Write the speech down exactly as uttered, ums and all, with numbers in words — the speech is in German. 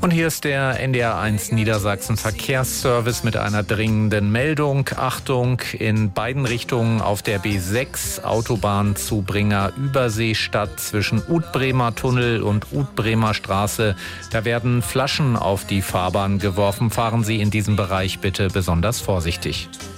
Und hier ist der N D R eins Niedersachsen Verkehrsservice mit einer dringenden Meldung. Achtung, in beiden Richtungen auf der B sechs Autobahn zu Bringer Überseestadt zwischen Utbremer Tunnel und Utbremer Straße. Da werden Flaschen auf die Fahrbahn geworfen. Fahren Sie in diesem Bereich bitte besonders vorsichtig.